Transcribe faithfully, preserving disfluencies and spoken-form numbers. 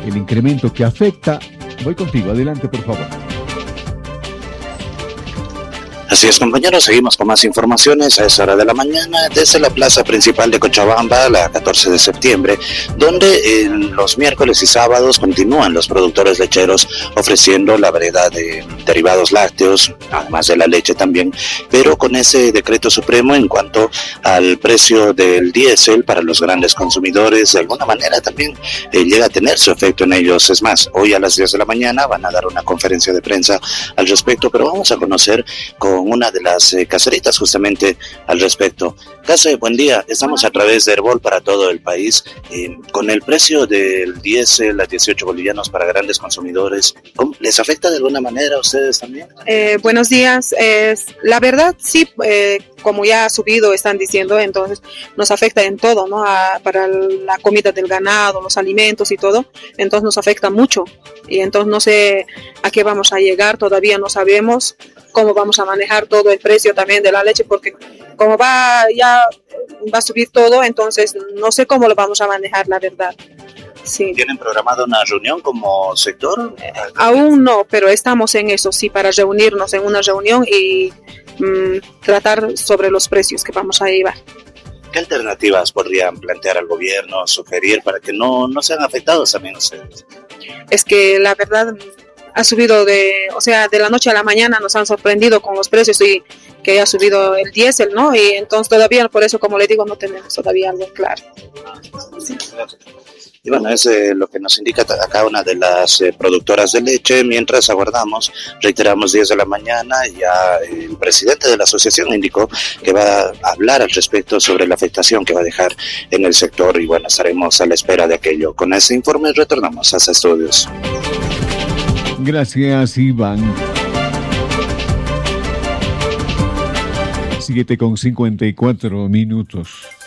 el incremento que afecta. Voy contigo, adelante por favor. Así es, compañeros, seguimos con más informaciones a esa hora de la mañana desde la plaza principal de Cochabamba, la catorce de septiembre, donde eh, los miércoles y sábados continúan los productores lecheros ofreciendo la variedad de derivados lácteos, además de la leche también, pero con ese decreto supremo en cuanto al precio del diésel para los grandes consumidores, de alguna manera también eh, llega a tener su efecto en ellos. Es más, hoy a las diez de la mañana van a dar una conferencia de prensa al respecto, pero vamos a conocer con una de las eh, caseritas justamente al respecto. Case, buen día, estamos a través de Herbol para todo el país, eh, con el precio del diésel a dieciocho bolivianos para grandes consumidores, ¿cómo les afecta de alguna manera a ustedes también? Eh, buenos días, eh, la verdad sí, eh, como ya ha subido, están diciendo, entonces nos afecta en todo, ¿no? A, para la comida del ganado, los alimentos y todo, entonces nos afecta mucho, y entonces no sé a qué vamos a llegar, todavía no sabemos cómo vamos a manejar todo el precio también de la leche, porque como va ya va a subir todo, entonces no sé cómo lo vamos a manejar, la verdad. Sí. ¿Tienen programado una reunión como sector? Eh, aún no, pero estamos en eso, sí, para reunirnos en una reunión y mmm, tratar sobre los precios que vamos a llevar. ¿Qué alternativas podrían plantear al gobierno, sugerir para que no, no sean afectados también ustedes? Es que la verdad ha subido de, o sea, de la noche a la mañana nos han sorprendido con los precios y que ha subido el diésel, ¿no? Y entonces todavía, por eso, como le digo, no tenemos todavía algo claro. Sí. Y bueno, es eh, lo que nos indica acá una de las eh, productoras de leche. Mientras aguardamos, reiteramos diez de la mañana, ya eh, el presidente de la asociación indicó que va a hablar al respecto sobre la afectación que va a dejar en el sector, y bueno, estaremos a la espera de aquello. Con ese informe retornamos a estudios. Gracias, Iván. siete con cincuenta y cuatro minutos.